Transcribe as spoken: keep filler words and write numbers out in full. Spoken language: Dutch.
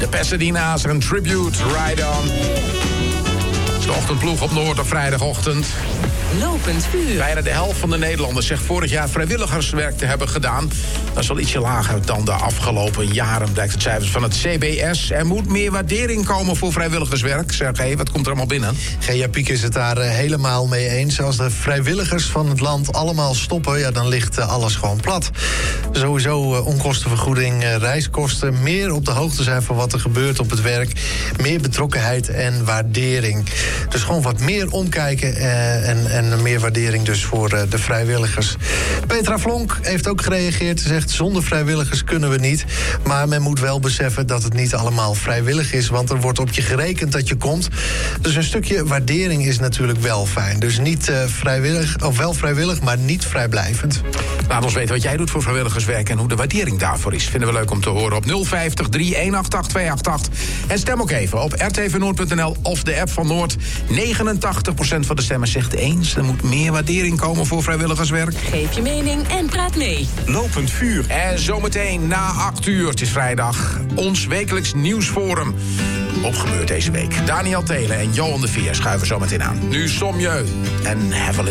De Pasadena's, een tribute, Ride On. De ochtendploeg op Noord op vrijdagochtend. Lopend vuur. Bijna de helft van de Nederlanders zegt vorig jaar vrijwilligerswerk te hebben gedaan. Dat is wel ietsje lager dan de afgelopen jaren, blijkt het cijfers van het C B S. Er moet meer waardering komen voor vrijwilligerswerk. Sergej, wat komt er allemaal binnen? Gea Piek is het daar uh, helemaal mee eens. Als de vrijwilligers van het land allemaal stoppen, ja, dan ligt uh, alles gewoon plat. Sowieso uh, onkostenvergoeding, uh, reiskosten, meer op de hoogte zijn van wat er gebeurt op het werk, meer betrokkenheid en waardering. Dus gewoon wat meer omkijken uh, en, en meer waardering dus voor uh, de vrijwilligers. Petra Vlonk heeft ook gereageerd. Ze zegt, zonder vrijwilligers kunnen we niet. Maar men moet wel beseffen dat het niet allemaal vrijwillig is, want er wordt op je gerekend dat je komt. Dus een stukje waardering is natuurlijk wel fijn. Dus niet uh, vrijwillig, of wel vrijwillig, maar niet vrijblijvend. Laat ons weten wat jij doet voor vrijwilligerswerk en hoe de waardering daarvoor is. Vinden we leuk om te horen op nul vijftig, drie een acht acht, twee acht acht. En stem ook even op r t v noord punt n l of de app van Noord. negenentachtig procent van de stemmers zegt eens. Er moet meer waardering komen voor vrijwilligerswerk. Geef je mening en praat mee. Lopend vuur. En zometeen na acht uur, het is vrijdag, ons wekelijks nieuwsforum. Opgebeurd deze week. Daniel Telen en Johan de Veer schuiven zometeen aan. Nu Somjeu en Have a Little